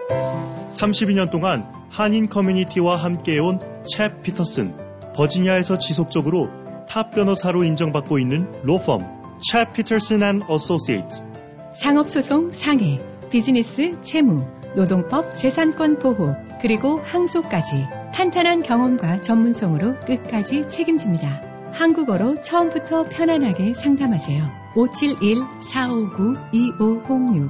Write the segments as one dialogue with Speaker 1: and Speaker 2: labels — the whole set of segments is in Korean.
Speaker 1: 32년 동안 한인 커뮤니티와 함께해온 챕 피터슨, 버지니아에서 지속적으로 탑 변호사로 인정받고 있는 로펌 챕 피터슨 앤 어소시에이츠.
Speaker 2: 상업소송 상해, 비즈니스 채무, 노동법 재산권 보호, 그리고 항소까지 탄탄한 경험과 전문성으로 끝까지 책임집니다. 한국어로 처음부터 편안하게 상담하세요. 571-459-2506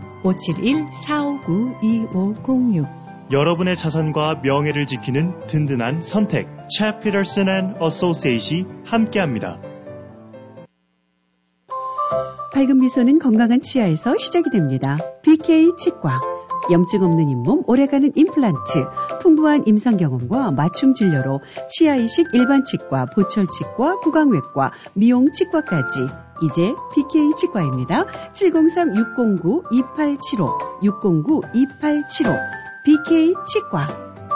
Speaker 2: 571-459-2506
Speaker 1: 여러분의 자산과 명예를 지키는 든든한 선택 챕 피터슨 앤 어소시에이트이 함께합니다.
Speaker 3: 밝은 미소는 건강한 치아에서 시작이 됩니다. BK 치과. 염증 없는 잇몸, 오래가는 임플란트, 풍부한 임상 경험과 맞춤 진료로 치아 이식 일반 치과, 보철 치과, 구강외과, 미용 치과까지 이제 BK 치과입니다. 703-609-2875 609-2875 BK 치과.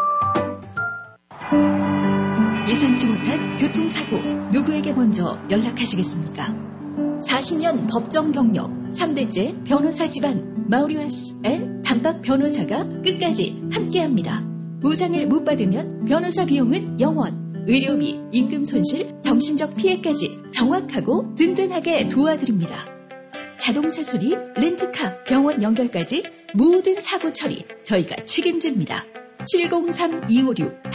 Speaker 4: 예상치 못한 교통사고, 누구에게 먼저 연락하시겠습니까? 40년 법정 경력, 3대째 변호사 집안 마우리와스 앤 단박 변호사가 끝까지 함께합니다. 보상을 못 받으면 변호사 비용은 0원, 의료비, 임금 손실, 정신적 피해까지 정확하고 든든하게 도와드립니다. 자동차 수리, 렌트카, 병원 연결까지 모든 사고 처리 저희가 책임집니다.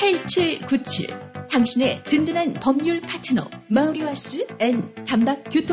Speaker 4: 703-256-8797 당신의 든든한 법률 파트너 마우리와스 앤 단박 교통